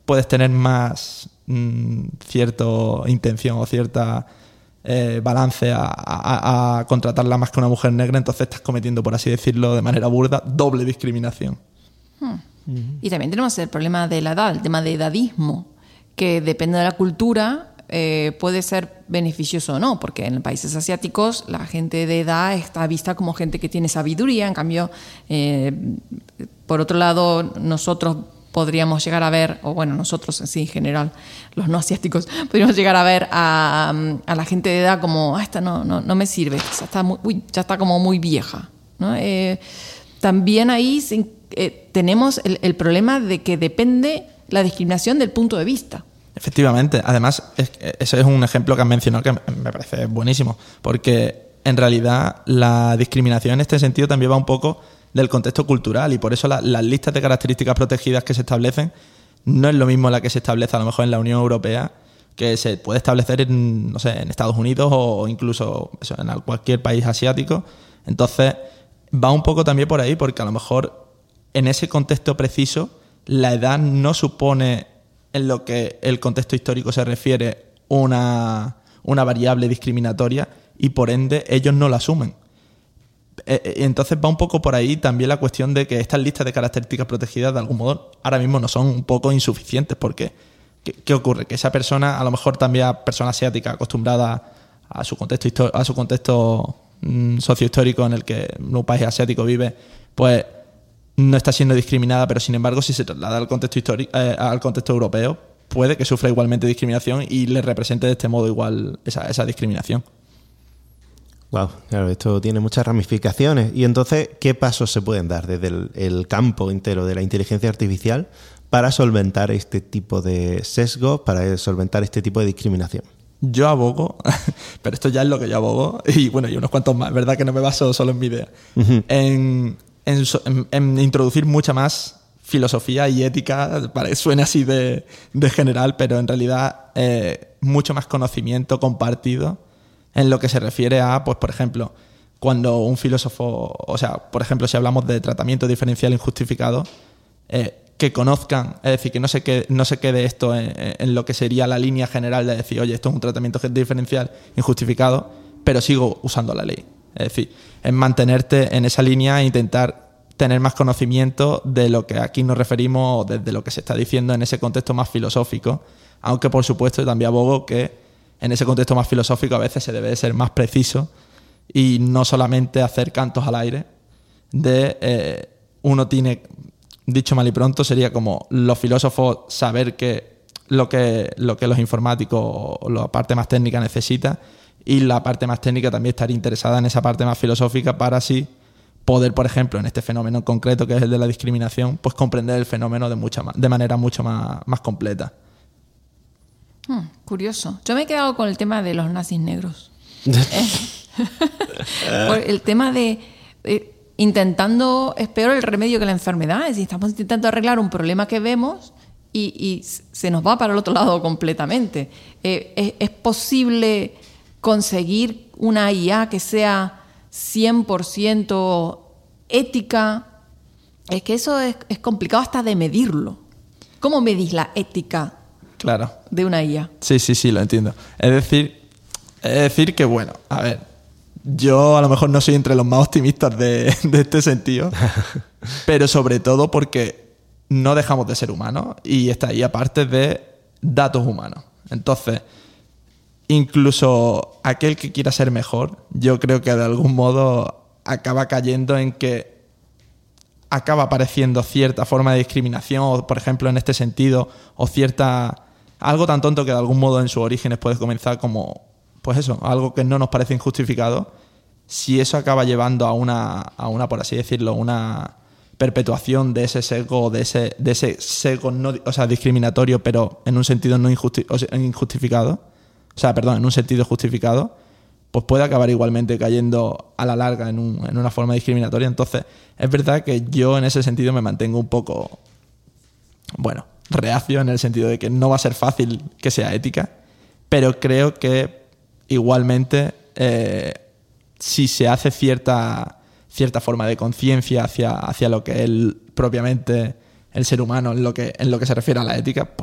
puedes tener más cierta intención o cierta balance a contratarla más que una mujer negra, entonces estás cometiendo, por así decirlo, de manera burda, doble discriminación. Y también tenemos el problema de la edad, el tema de edadismo, que depende de la cultura puede ser beneficioso o no, porque en países asiáticos la gente de edad está vista como gente que tiene sabiduría. En cambio, por otro lado, nosotros podríamos llegar a ver, o bueno, nosotros en sí en general, los no asiáticos, podríamos llegar a ver a la gente de edad como, esta no me sirve, ya está como muy vieja, ¿no? También ahí tenemos el problema de que depende la discriminación del punto de vista. Efectivamente. Además, ese es un ejemplo que has mencionado que me parece buenísimo, porque en realidad la discriminación en este sentido también va un poco del contexto cultural, y por eso las listas de características protegidas que se establecen no es lo mismo la que se establece a lo mejor en la Unión Europea, que se puede establecer en, no sé, en Estados Unidos o incluso en cualquier país asiático. Entonces va un poco también por ahí, porque a lo mejor en ese contexto preciso la edad no supone, en lo que el contexto histórico se refiere, una variable discriminatoria, y por ende ellos no la asumen. Entonces va un poco por ahí también la cuestión de que estas listas de características protegidas de algún modo ahora mismo no son un poco insuficientes, porque ¿qué ocurre? Que esa persona, a lo mejor también persona asiática acostumbrada a su contexto sociohistórico en el que un país asiático vive, pues no está siendo discriminada, pero sin embargo si se traslada al contexto europeo, puede que sufra igualmente discriminación y le represente de este modo igual esa discriminación. Wow, claro, esto tiene muchas ramificaciones. Y entonces, ¿qué pasos se pueden dar desde el campo entero de la inteligencia artificial para solventar este tipo de sesgos, para solventar este tipo de discriminación? Yo abogo, pero esto ya es lo que yo abogo, y bueno, y unos cuantos más, verdad que no me baso solo en mi idea, en introducir mucha más filosofía y ética, para que suene así de general, pero en realidad mucho más conocimiento compartido en lo que se refiere a, pues por ejemplo, cuando un filósofo, o sea, por ejemplo, si hablamos de tratamiento diferencial injustificado, que conozcan, es decir, que no se quede esto en lo que sería la línea general de decir, oye, esto es un tratamiento diferencial injustificado, pero sigo usando la ley. Es decir, es mantenerte en esa línea e intentar tener más conocimiento de lo que aquí nos referimos, o desde lo que se está diciendo en ese contexto más filosófico, aunque por supuesto también abogo que en ese contexto más filosófico a veces se debe de ser más preciso y no solamente hacer cantos al aire de uno tiene, dicho mal y pronto, sería como los filósofos saber que lo que los informáticos o la parte más técnica necesita, y la parte más técnica también estar interesada en esa parte más filosófica para así poder, por ejemplo, en este fenómeno en concreto que es el de la discriminación, pues comprender el fenómeno de manera mucho más completa. Curioso. Yo me he quedado con el tema de los nazis negros. Por el tema de intentando, es peor el remedio que la enfermedad. Es decir, estamos intentando arreglar un problema que vemos y se nos va para el otro lado completamente. ¿Es posible conseguir una IA que sea 100% ética? Es que eso es complicado hasta de medirlo. ¿Cómo medís la ética? Claro. De una IA. Sí, lo entiendo. Es decir que, bueno, a ver, yo a lo mejor no soy entre los más optimistas de este sentido, pero sobre todo porque no dejamos de ser humanos y esta IA parte de datos humanos. Entonces, incluso aquel que quiera ser mejor, yo creo que de algún modo acaba cayendo en que acaba apareciendo cierta forma de discriminación, o por ejemplo en este sentido, o algo tan tonto que de algún modo en sus orígenes puede comenzar como, pues eso, algo que no nos parece injustificado. Si eso acaba llevando a una, por así decirlo, una perpetuación de ese sesgo, de ese sesgo no, o sea, discriminatorio, pero en un sentido no injustificado, o sea, perdón, en un sentido justificado, pues puede acabar igualmente cayendo a la larga en una forma discriminatoria. Entonces, es verdad que yo en ese sentido me mantengo un poco, bueno, reacio, en el sentido de que no va a ser fácil que sea ética, pero creo que igualmente si se hace cierta forma de conciencia hacia lo que es propiamente el ser humano en lo que se refiere a la ética, pues